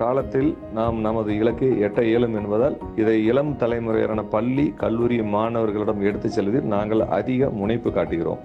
காலத்தில் நாம் நமது இலக்கை எட்ட இயலும் என்பதால் இதை இளம் தலைமுறையினரான பள்ளி கல்லூரி மாணவர்களிடம் எடுத்துச் செல்வதில் நாங்கள் அதிக முனைப்பு காட்டுகிறோம்.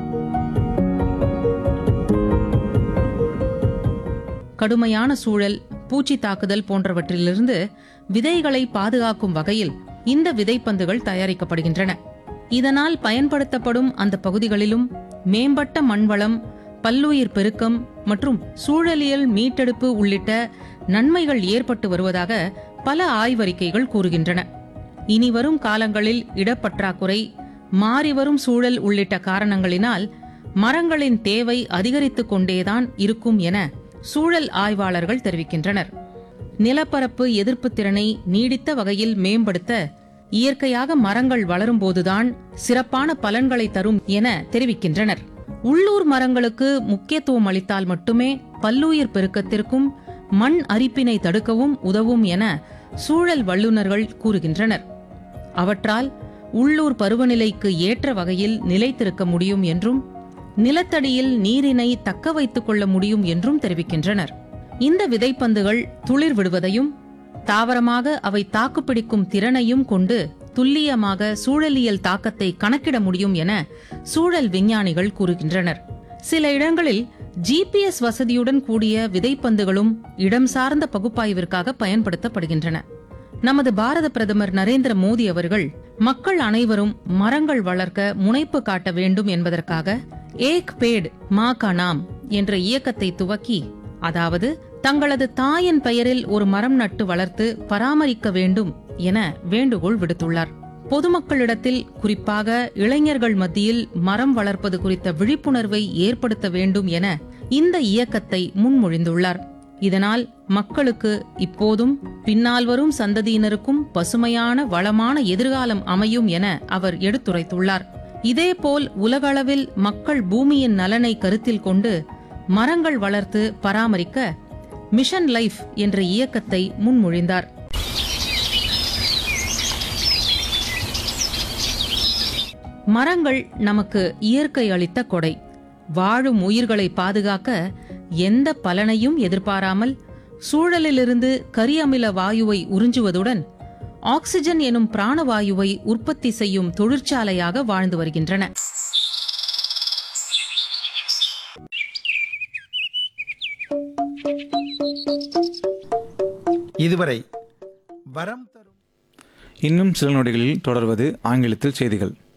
கடுமையான சூழல், பூச்சி தாக்குதல் போன்றவற்றிலிருந்து விதைகளை பாதுகாக்கும் வகையில் இந்த விதைப்பந்துகள் தயாரிக்கப்படுகின்றன. இதனால் பயன்படுத்தப்படும் அந்த பகுதிகளிலும் மேம்பட்ட மண்வளம், பல்லுயிர் பெருக்கம் மற்றும் சூழலியல் மீட்டெடுப்பு உள்ளிட்ட நன்மைகள் ஏற்பட்டு வருவதாக பல ஆய்வறிக்கைகள் கூறுகின்றன. இனிவரும் காலங்களில் இடப்பற்றாக்குறை, மாறிவரும் சூழல் உள்ளிட்ட காரணங்களினால் மரங்களின் தேவை அதிகரித்துக் கொண்டேதான் இருக்கும் என சூழல் ஆய்வாளர்கள் தெரிவிக்கின்றனர். நிலப்பரப்பு எதிர்ப்பு திறனை நீடித்த வகையில் மேம்படுத்த இயற்கையாக மரங்கள் வளரும்போதுதான் சிறப்பான பலன்களை தரும் என தெரிவிக்கின்றனர். உள்ளூர் மரங்களுக்கு முக்கியத்துவம் அளித்தால் மட்டுமே பல்லுயிர் பெருக்கத்திற்கும் மண் அரிப்பினை தடுக்கவும் உதவும் என சூழல் வல்லுநர்கள் கூறுகின்றனர். அவற்றால் உள்ளூர் பருவநிலைக்கு ஏற்ற வகையில் நிலைத்திருக்க முடியும் என்றும் நிலத்தடியில் நீரினை தக்க வைத்துக் கொள்ள முடியும் என்றும் தெரிவிக்கின்றனர். இந்த விதைப்பந்துகள் துளிர் விடுவதையும் தாவரமாக அவை தாக்குப்பிடிக்கும் திறனையும் கொண்டு துல்லியமாக சூழலியல் தாக்கத்தை கணக்கிட முடியும் என சூழல் விஞ்ஞானிகள் கூறுகின்றனர். சில இடங்களில் GPS வசதியுடன் கூடிய விதைப்பந்துகளும் இடம் சார்ந்த பகுப்பாய்விற்காக பயன்படுத்தப்படுகின்றன. நமது பாரத பிரதமர் நரேந்திர மோடி அவர்கள் மக்கள் அனைவரும் மரங்கள் வளர்க்க முனைப்பு காட்ட வேண்டும் என்பதற்காக ஏக் பேட் மா கா நாம் என்ற இயக்கத்தை துவக்கி, அதாவது தங்களது தாயின் பெயரில் ஒரு மரம் நட்டு வளர்த்து பராமரிக்க வேண்டும் என வேண்டுகோள் விடுத்துள்ளார். பொதுமக்களிடத்தில், குறிப்பாக இளைஞர்கள் மத்தியில் மரம் வளர்ப்பது குறித்த விழிப்புணர்வை ஏற்படுத்த வேண்டும் என இந்த இயக்கத்தை முன்மொழிந்துள்ளார். இதனால் மக்களுக்கு இப்போதும் பின்னால் வரும் சந்ததியினருக்கும் பசுமையான வளமான எதிர்காலம் அமையும் என அவர் எடுத்துரைத்துள்ளார். இதேபோல் உலகளவில் மக்கள் பூமியின் நலனை கருத்தில் கொண்டு மரங்கள் வளர்த்து பராமரிக்க மிஷன் லைஃப் என்ற இயக்கத்தை முன்மொழிந்தார். மரங்கள் நமக்கு இயற்கை அளித்த கொடை. வாழும் உயிர்களை பாதுகாக்க எந்த பலனையும் எதிர்பாராமல் சூழலிலிருந்து கரியமில வாயுவை உறிஞ்சுவதுடன் ஆக்சிஜன் எனும் பிராணவாயுவை உற்பத்தி செய்யும் தொழிற்சாலையாக வாழ்ந்து வருகின்றன. இதுவரை வரம் தரும். இன்னும் சில நொடிகளில் தொடர்வது ஆங்கிலத்தில் செய்திகள்.